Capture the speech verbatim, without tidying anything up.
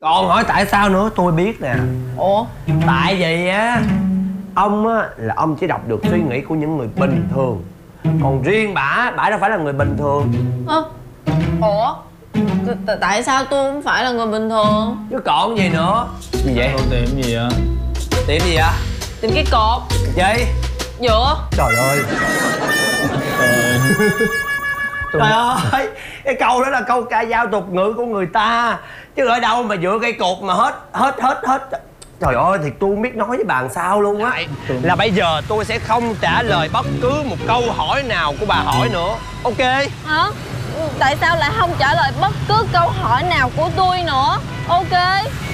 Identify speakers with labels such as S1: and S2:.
S1: Còn hỏi tại sao nữa tôi biết nè.
S2: Ủa?
S1: Tại vì á, ông á là ông chỉ đọc được suy nghĩ của những người bình thường. Còn riêng bả, bả đâu phải là người bình thường.
S2: Ơ? Ủa? T Tại sao tôi không phải là người bình thường?
S1: Chứ còn gì nữa. Gì vậy?
S3: Con tìm gì vậy?
S1: Tìm gì vậy?
S2: Tìm cái cột.
S1: Gì?
S2: Giữa.
S1: Trời ơi. Trời ơi, cái câu đó là câu ca dao tục ngữ của người ta. Chứ ở đâu mà dựa cây cột mà hết, hết, hết, hết. Trời ơi, thì tôi không biết nói với bạn sao luôn á. Là bây giờ tôi sẽ không trả lời bất cứ một câu hỏi nào của bà hỏi nữa. Ok?
S2: Hả? Tại sao lại không trả lời bất cứ câu hỏi nào của tôi nữa? Ok.